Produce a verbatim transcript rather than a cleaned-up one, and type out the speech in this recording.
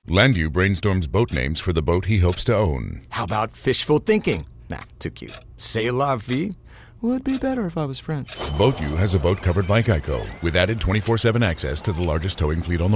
Landu brainstorms boat names for the boat he hopes to own. How about fishful thinking? Nah, too cute. C'est la vie? Would be better if I was French. BoatU has a boat covered by Geico with added twenty-four seven access to the largest towing fleet on the